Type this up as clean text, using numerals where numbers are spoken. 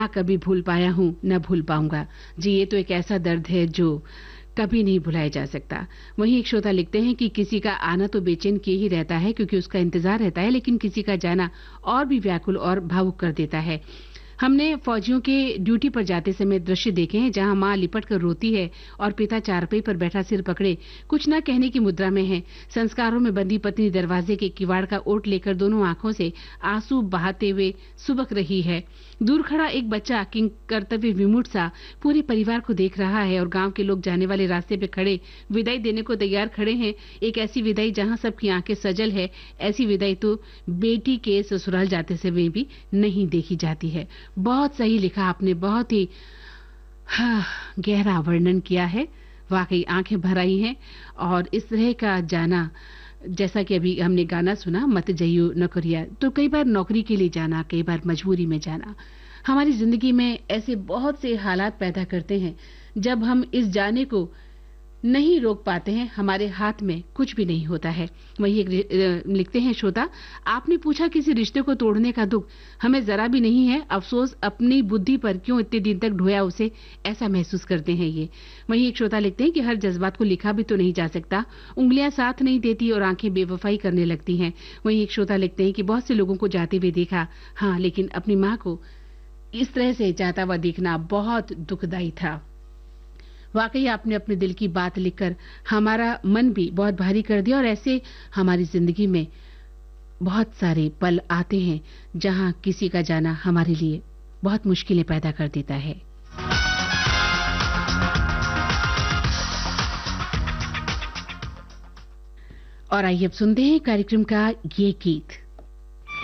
ना कभी भूल पाया हूँ, न भूल पाऊंगा। जी, ये तो एक ऐसा दर्द है जो कभी नहीं भुलाया जा सकता। वहीं एक श्रोता लिखते हैं कि किसी का आना तो बेचैन किए ही रहता है क्योंकि उसका इंतजार रहता है, लेकिन किसी का जाना और भी व्याकुल और भावुक कर देता है। हमने फौजियों के ड्यूटी पर जाते समय दृश्य देखे हैं जहां मां लिपट कर रोती है और पिता चारपाई पर बैठा सिर पकड़े कुछ न कहने की मुद्रा में है। संस्कारों में बंदी पत्नी दरवाजे के किवाड़ का ओट लेकर दोनों आंखों से आंसू बहाते हुए सुबक रही है। दूर खड़ा एक बच्चा किंग कर्तव्य विमूढ़ सा पूरे परिवार को देख रहा है और गांव के लोग जाने वाले रास्ते पे खड़े विदाई देने को तैयार खड़े हैं। एक ऐसी विदाई जहां सबकी आंखें सजल है। ऐसी विदाई तो बेटी के ससुराल जाते समय भी नहीं देखी जाती है। बहुत सही लिखा आपने, बहुत ही गहरा वर्णन किया है। वाकई आंखें भर आई हैं। और इस तरह का जाना, जैसा कि अभी हमने गाना सुना मत जइयो नौकरिया, तो कई बार नौकरी के लिए जाना, कई बार मजबूरी में जाना हमारी जिंदगी में ऐसे बहुत से हालात पैदा करते हैं जब हम इस जाने को नहीं रोक पाते हैं, हमारे हाथ में कुछ भी नहीं होता है। वही एक लिखते हैं श्रोता, आपने पूछा किसी रिश्ते को तोड़ने का दुख हमें जरा भी नहीं है, अफसोस अपनी बुद्धि पर क्यों इतने दिन तक ढोया उसे, ऐसा महसूस करते हैं ये। वही एक श्रोता लिखते हैं कि हर जज्बात को लिखा भी तो नहीं जा सकता, उंगलियां साथ नहीं देती और आंखें बेवफाई करने लगती हैं। वही एक श्रोता लिखते हैं कि बहुत से लोगों को जाते हुए देखा, हाँ, लेकिन अपनी माँ को इस तरह से जाता हुआ देखना बहुत दुखदायी था। वाकई आपने अपने दिल की बात लिखकर हमारा मन भी बहुत भारी कर दिया। और ऐसे हमारी जिंदगी में बहुत सारे पल आते हैं जहां किसी का जाना हमारे लिए बहुत मुश्किलें पैदा कर देता है। और आइए अब सुनते हैं कार्यक्रम का ये गीत।